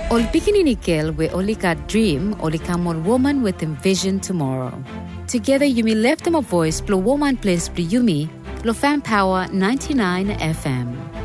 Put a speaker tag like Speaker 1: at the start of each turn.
Speaker 1: Ol pikinini girl we only got dream, only come on woman with envision tomorrow. Together you may lift them a voice, blow woman place, blow Yumi, Lo Fan Power 99 FM.